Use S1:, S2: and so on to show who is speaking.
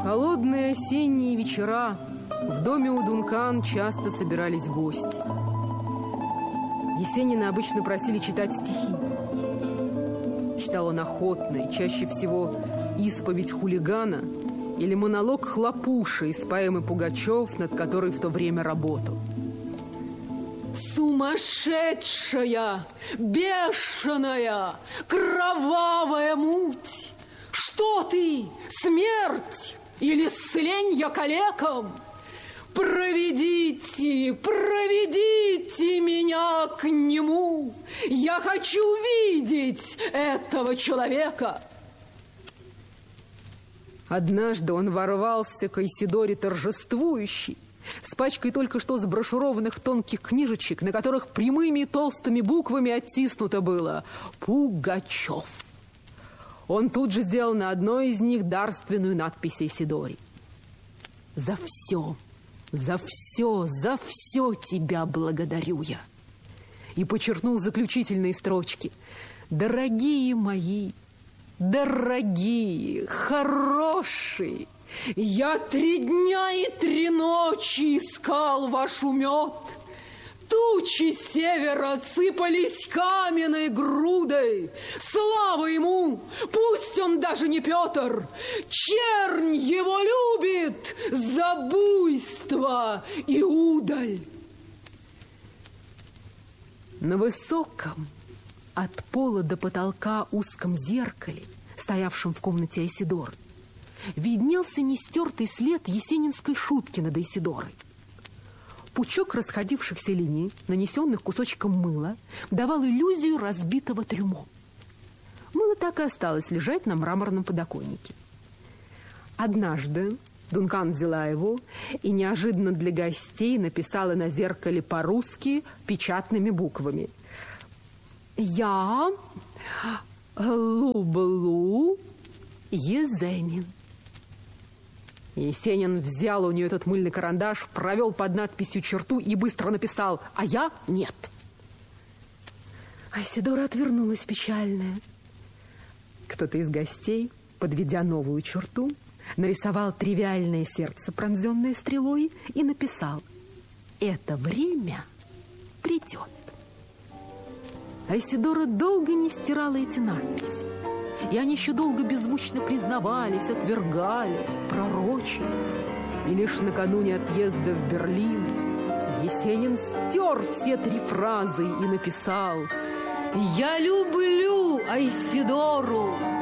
S1: холодные осенние вечера в доме у Дункан часто собирались гости. Есенина обычно просили читать стихи. Читал он охотно, и чаще всего исповедь хулигана или монолог Хлопуши из поэмы «Пугачев», над которой в то время работал. Сумасшедшая, бешеная, кровавая муть! Что ты, смерть или сленья калекам? Проведите, проведите меня к нему! Я хочу видеть этого человека! Однажды он ворвался к Айседоре торжествующий, с пачкой только что сброшурованных тонких книжечек, на которых прямыми и толстыми буквами оттиснуто было «Пугачев». Он тут же сделал на одной из них дарственную надпись Айседоре: «За все, за все, за все тебя благодарю я». И подчеркнул заключительные строчки: «Дорогие мои, дорогие, хорошие, я 3 дня и 3 ночи искал ваш умет. Тучи с севера сыпались каменной грудой. Слава ему, пусть он даже не Петр. Чернь его любит за буйство и удаль». На высоком, от пола до потолка узком зеркале, стоявшем в комнате Айседоры, виднелся нестертый след есенинской шутки над Айседорой. Пучок расходившихся линий, нанесенных кусочком мыла, давал иллюзию разбитого трюмо. Мыло так и осталось лежать на мраморном подоконнике. Однажды Дункан взяла его и неожиданно для гостей написала на зеркале по-русски печатными буквами: «Я люблю Есенин». Есенин взял у нее этот мыльный карандаш, провел под надписью черту и быстро написал: «А я нет». Айседора отвернулась печальная. Кто-то из гостей, подведя новую черту, нарисовал тривиальное сердце, пронзенное стрелой, и написал: «Это время придет». Айседора долго не стирала эти надписи, и они еще долго беззвучно признавались, отвергали, пророчили. И лишь накануне отъезда в Берлин Есенин стер все 3 фразы и написал: «Я люблю Айседору,